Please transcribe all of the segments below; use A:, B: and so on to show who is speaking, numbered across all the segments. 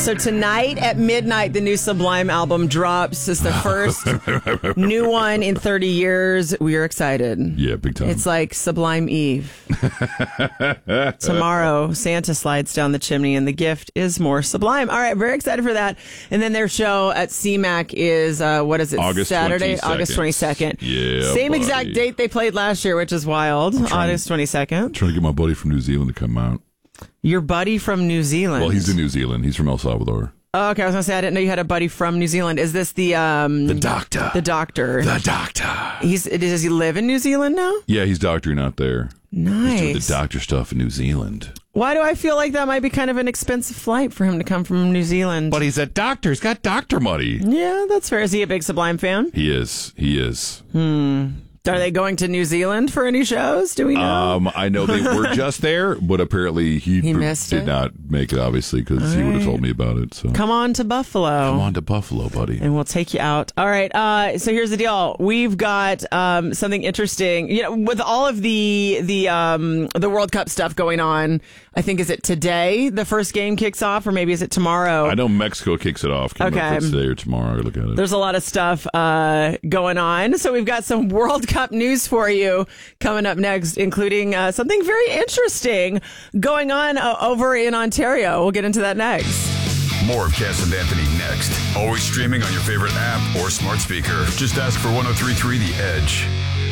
A: So tonight at midnight, the new Sublime album drops. It's the first new one in 30 years. We are excited.
B: Yeah, big time.
A: It's like Sublime Eve. Tomorrow, Santa slides down the chimney and the gift is more sublime. All right, very excited for that. And then their show at CMAC is, Saturday,
B: 22nd.
A: August 22nd.
B: Yeah,
A: Same
B: buddy.
A: exact date they played last year, which is wild. August 22nd.
B: Trying to get my buddy from New Zealand to come out.
A: Your buddy from New Zealand.
B: Well, he's in New Zealand. He's from El Salvador.
A: Oh, okay, I was going to say, I didn't know you had a buddy from New Zealand. Is this the
B: doctor?
A: The doctor.
B: The doctor.
A: Does he live in New Zealand now?
B: Yeah, he's doctoring out there.
A: Nice.
B: He's doing the doctor stuff in New Zealand.
A: Why do I feel like that might be kind of an expensive flight for him to come from New Zealand?
B: But he's a doctor. He's got doctor money.
A: Yeah, that's fair. Is he a big Sublime fan?
B: He is.
A: Are they going to New Zealand for any shows? Do we know?
B: I know they were just there, but apparently he
A: missed
B: did
A: it?
B: not make it, obviously, because he would have told me about it. So
A: Come on to Buffalo.
B: Come on to Buffalo, buddy.
A: And we'll take you out. All right. So here's the deal. We've got something interesting. You know, with all of the World Cup stuff going on. I think, is it today the first game kicks off, or maybe is it tomorrow?
B: I know Mexico kicks it off. Can't remember if it's today or tomorrow. Look at it.
A: There's a lot of stuff going on. So we've got some World Cup news for you coming up next, including something very interesting going on over in Ontario. We'll get into that next.
C: More of Cass and Anthony next. Always streaming on your favorite app or smart speaker. Just ask for 103.3 The Edge.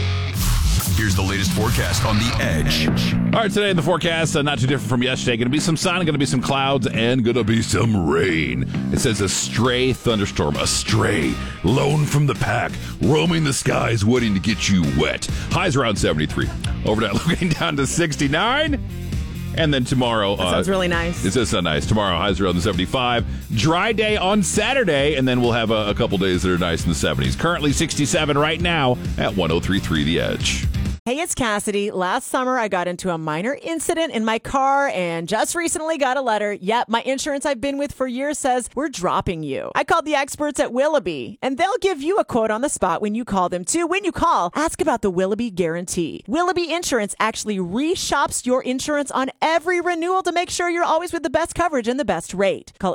C: Here's the latest forecast on The Edge.
B: All right, today in the forecast, not too different from yesterday. Going to be some sun, going to be some clouds, and going to be some rain. It says a stray thunderstorm, a stray, lone from the pack, roaming the skies, waiting to get you wet. Highs around 73. Overnight looking down to 69. And then tomorrow...
A: That sounds really nice.
B: It does sound nice. Tomorrow, highs around the 75. Dry day on Saturday, and then we'll have a couple days that are nice in the 70s. Currently 67 right now at 103.3 The Edge.
A: Hey, it's Cassidy. Last summer, I got into a minor incident in my car and just recently got a letter. Yep, my insurance I've been with for years says we're dropping you. I called the experts at Willoughby, and they'll give you a quote on the spot when you call them too. When you call, ask about the Willoughby Guarantee. Willoughby Insurance actually reshops your insurance on every renewal to make sure you're always with the best coverage and the best rate. Call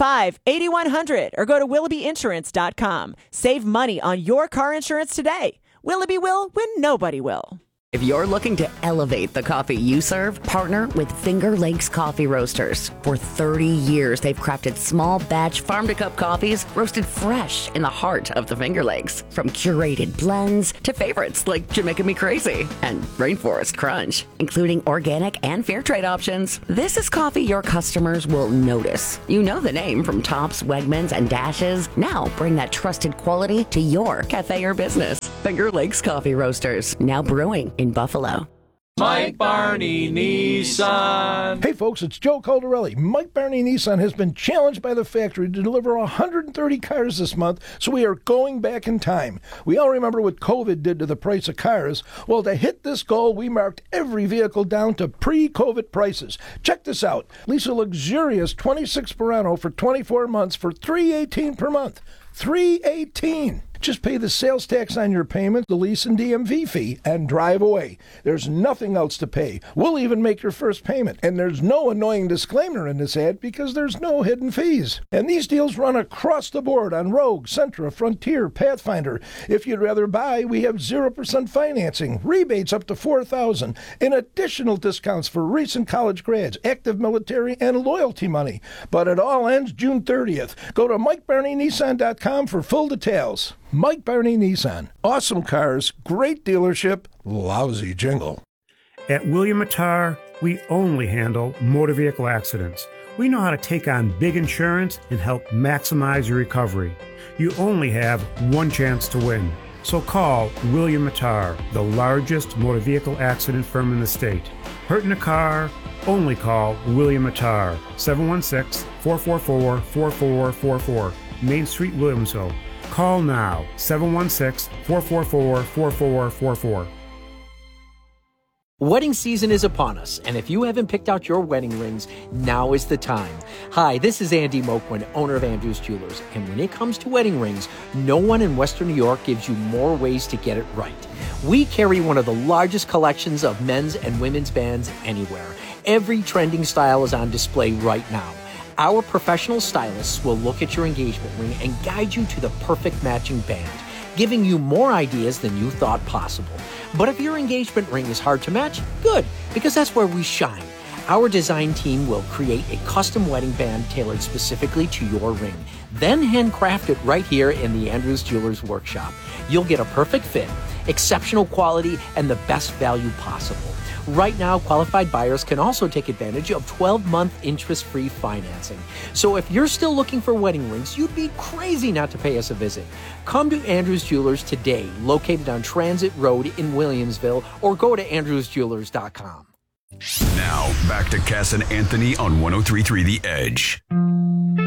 A: 885-8100 or go to willoughbyinsurance.com. Save money on your car insurance today. Willoughby will when nobody will.
D: If you're looking to elevate the coffee you serve, partner with Finger Lakes Coffee Roasters. For 30 years, they've crafted small batch farm-to-cup coffees roasted fresh in the heart of the Finger Lakes. From curated blends to favorites like Jamaica Me Crazy and Rainforest Crunch, including organic and fair trade options. This is coffee your customers will notice. You know the name from Tops, Wegmans, and Dashes. Now bring that trusted quality to your cafe or business. Finger Lakes Coffee Roasters, now brewing in Buffalo.
E: Mike Barney Nissan.
F: Hey folks, it's Joe Caldarelli. Mike Barney Nissan has been challenged by the factory to deliver 130 cars this month, so we are going back in time. We all remember what COVID did to the price of cars. Well, to hit this goal, we marked every vehicle down to pre-COVID prices. Check this out. Lease a luxurious 26 Verano for 24 months for $318 per month. $318. Just pay the sales tax on your payment, the lease and DMV fee, and drive away. There's nothing else to pay. We'll even make your first payment. And there's no annoying disclaimer in this ad because there's no hidden fees. And these deals run across the board on Rogue, Sentra, Frontier, Pathfinder. If you'd rather buy, we have 0% financing, rebates up to $4,000, and additional discounts for recent college grads, active military, and loyalty money. But it all ends June 30th. Go to MikeBarneyNissan.com for full details. Mike Barney Nissan. Awesome cars, great dealership, lousy jingle.
G: At William Mattar, we only handle motor vehicle accidents. We know how to take on big insurance and help maximize your recovery. You only have one chance to win. So call William Mattar, the largest motor vehicle accident firm in the state. Hurt in a car? Only call William Mattar, 716-444-4444, Main Street, Williamsville. Call now, 716-444-4444.
E: Wedding season is upon us, and if you haven't picked out your wedding rings, now is the time. Hi, this is Andy Moquin, owner of Andrews Jewelers, and when it comes to wedding rings, no one in Western New York gives you more ways to get it right. We carry one of the largest collections of men's and women's bands anywhere. Every trending style is on display right now. Our professional stylists will look at your engagement ring and guide you to the perfect matching band, giving you more ideas than you thought possible. But if your engagement ring is hard to match, good, because that's where we shine. Our design team will create a custom wedding band tailored specifically to your ring, then handcraft it right here in the Andrews Jewelers workshop. You'll get a perfect fit, exceptional quality, and the best value possible. Right now, qualified buyers can also take advantage of 12-month interest-free financing. So if you're still looking for wedding rings, you'd be crazy not to pay us a visit. Come to Andrews Jewelers today, located on Transit Road in Williamsville, or go to andrewsjewelers.com.
C: Now, back to Cass and Anthony on 103.3 The Edge.